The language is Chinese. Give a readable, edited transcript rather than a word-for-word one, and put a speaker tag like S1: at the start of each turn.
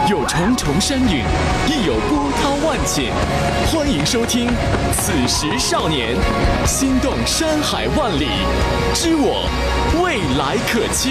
S1: 有重重山岭，亦有波涛万险。欢迎收听《此时少年》，心动山海万里，知我未来可期。